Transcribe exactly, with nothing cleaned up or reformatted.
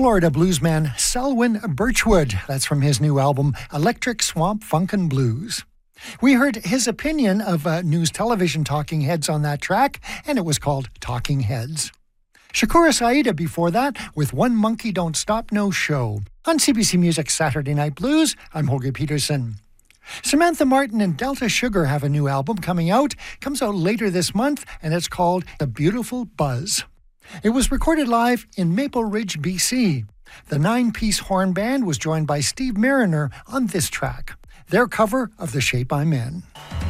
Florida bluesman Selwyn Birchwood. That's from his new album, Electric Swamp Funkin' Blues. We heard his opinion of uh, news television talking heads on that track, and it was called Talking Heads. Shakura Saida before that with One Monkey Don't Stop No Show. On C B C Music's Saturday Night Blues, I'm Holger Peterson. Samantha Martin and Delta Sugar have a new album coming out. Comes out later this month, and it's called The Beautiful Buzz. It was recorded live in Maple Ridge, B C. The nine-piece horn band was joined by Steve Mariner on this track, their cover of The Shape I'm In.